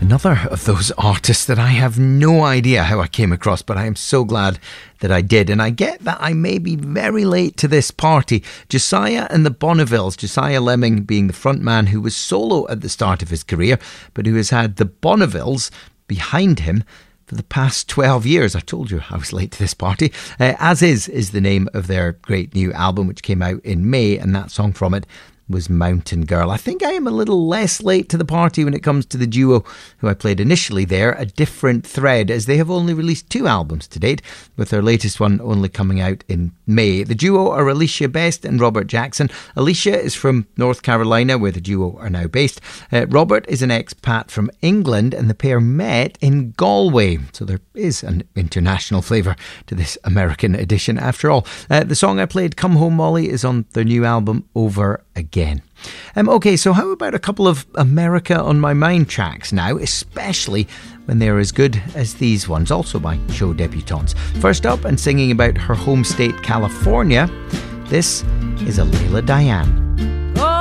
Another of those artists that I have no idea how I came across, but I am so glad that I did. And I get that I may be very late to this party. Josiah and the Bonnevilles, Josiah Lemming being the front man who was solo at the start of his career, but who has had the Bonnevilles behind him for the past 12 years. I told you I was late to this party. As is the name of their great new album, which came out in May, and that song from it was Mountain Girl. I think I am a little less late to the party when it comes to the duo who I played initially there, A Different Thread, as they have only released 2 albums to date, with their latest one only coming out in May. The duo are Alicia Best and Robert Jackson. Alicia is from North Carolina, where the duo are now based. Robert is an expat from England, and the pair met in Galway. So there is an international flavour to this American edition after all. The song I played, Come Home Molly, is on their new album Over Again. Okay, so how about a couple of America on My Mind tracks now, especially when they're as good as these ones, also by show debutantes. First up, and singing about her home state, California, this is Alela Diane.